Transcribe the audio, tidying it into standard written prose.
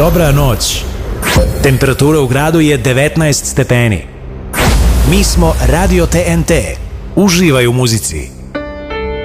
Dobra noć. Temperatura u gradu je 19 stepeni. Mi smo Radio TNT. Uživaj u muzici.